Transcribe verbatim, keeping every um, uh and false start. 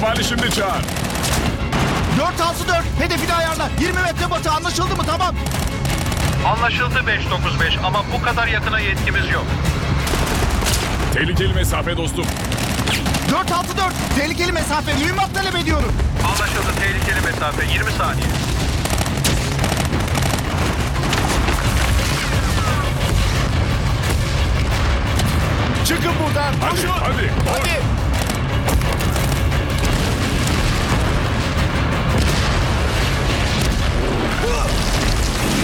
İstihbari şimdi çağır. dört altı dört hedefini ayarla. yirmi metre batı, anlaşıldı mı? Tamam. Anlaşıldı beş dokuz beş ama bu kadar yakına yetkimiz yok. Tehlikeli mesafe dostum. dört altı dört tehlikeli mesafe, mühimmat talep ediyorum. Anlaşıldı, tehlikeli mesafe yirmi saniye. Çıkın buradan. Hadi Koşun. hadi. Hadi.